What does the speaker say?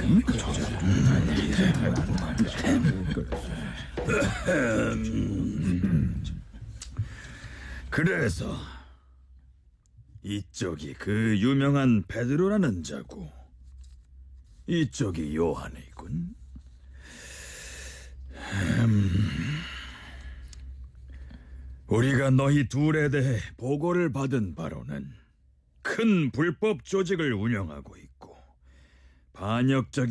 그래서 이쪽이 그 유명한 베드로라는 자고 이쪽이 요한이군. 우리가 너희 둘에 대해 보고를 받은 바로는 큰 불법 조직을 운영하고 있고 반역적인